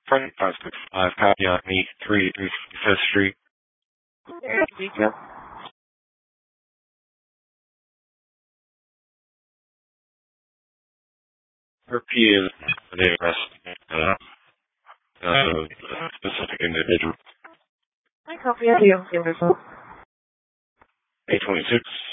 Friday 565, copy on me, 335th Street. Yeah. Repeated the arrest specific individual. I copy of you. 826.